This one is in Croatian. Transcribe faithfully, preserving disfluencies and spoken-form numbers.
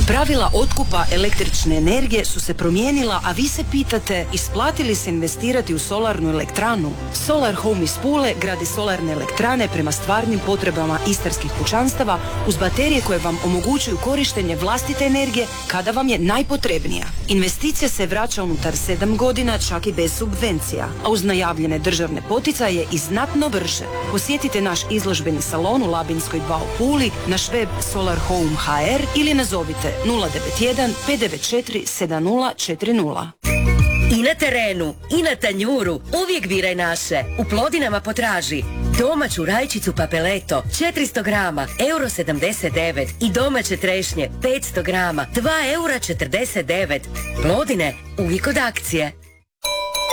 Pravila otkupa električne energije su se promijenila, a vi se pitate isplati li se investirati u solarnu elektranu? Solar Home iz Pule gradi solarne elektrane prema stvarnim potrebama istarskih kućanstava uz baterije koje vam omogućuju korištenje vlastite energije kada vam je najpotrebnija. Investicija se vraća unutar sedam godina, čak i bez subvencija, a uz najavljene državne poticaje i znatno brže. Posjetite naš izložbeni salon u Labinskoj dva u Puli, naš web solar home dot h r ili nazovite nula devet jedan pet devet četiri sedam nula četiri nula. I na terenu, i na tanjuru, uvijek biraj naše. U Plodinama potraži domaću rajčicu Papeleto četiristo grama, euro sedamdeset devet i domaće trešnje petsto grama, dva eura četrdeset devet. Plodine, uvijek od akcije.